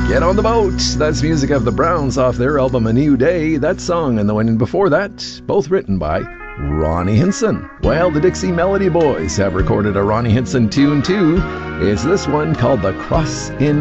Get on the boat. That's music of the Browns off their album A New Day. That song and the one before that, both written by Ronnie Hinson. Well, the Dixie Melody Boys have recorded a Ronnie Hinson tune too. It's this one called The Cross in